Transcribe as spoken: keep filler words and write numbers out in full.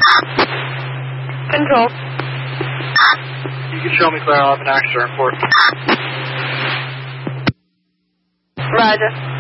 Control. You can show me clear. I'll have an accident report. Roger.